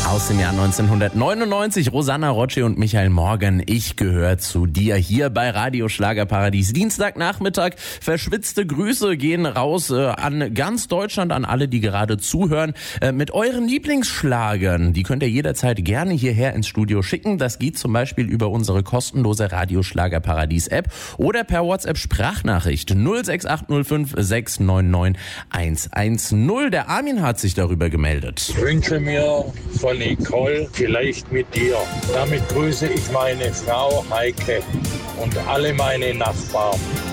Aus dem Jahr 1999, Rosanna Rocci und Michael Morgan, ich gehöre zu dir, hier bei Radio Schlagerparadies. Dienstagnachmittag, verschwitzte Grüße gehen raus an ganz Deutschland, an alle, die gerade zuhören, mit euren Lieblingsschlagern. Die könnt ihr jederzeit gerne hierher ins Studio schicken. Das geht zum Beispiel über unsere kostenlose Radio Schlagerparadies App oder per WhatsApp Sprachnachricht 06805 699 110. Der Armin hat sich darüber gemeldet. Ich wünsche mir von Nicole, vielleicht mit dir. Damit grüße ich meine Frau Heike und alle meine Nachbarn.